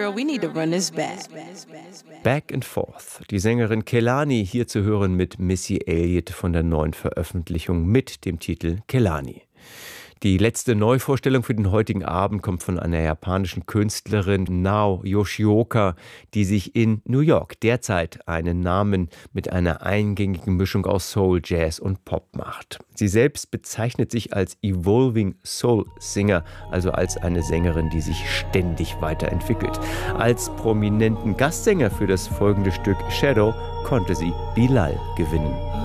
girl, we need to run this back. Back and Forth. Die Sängerin Kehlani hier zu hören mit Missy Elliott von der neuen Veröffentlichung mit dem Titel Kehlani. Die letzte Neuvorstellung für den heutigen Abend kommt von einer japanischen Künstlerin, Nao Yoshioka, die sich in New York derzeit einen Namen mit einer eingängigen Mischung aus Soul, Jazz und Pop macht. Sie selbst bezeichnet sich als Evolving Soul Singer, also als eine Sängerin, die sich ständig weiterentwickelt. Als prominenten Gastsänger für das folgende Stück Shadow konnte sie Bilal gewinnen.